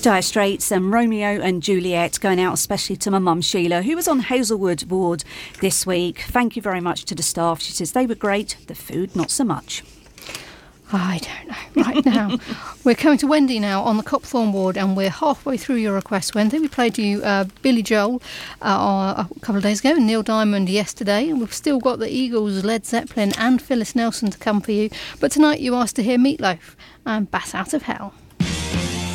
Dire Straits and Romeo and Juliet, going out especially to my mum Sheila, who was on Hazelwood ward this week. Thank you very much to the staff. She says they were great, the food not so much. I don't know. Right now, we're coming to Wendy now on the Copthorne ward, and we're halfway through your request, Wendy. We played you Billy Joel a couple of days ago and Neil Diamond yesterday, and we've still got the Eagles, Led Zeppelin and Phyllis Nelson to come for you. But tonight you asked to hear Meatloaf and Bat Out of Hell.